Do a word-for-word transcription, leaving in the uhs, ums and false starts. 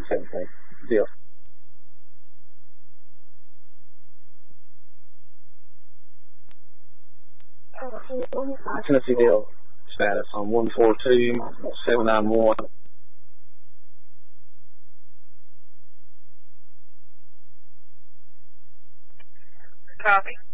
seventeen. Deal. Tennessee deal status on one four two seven nine one. Copy.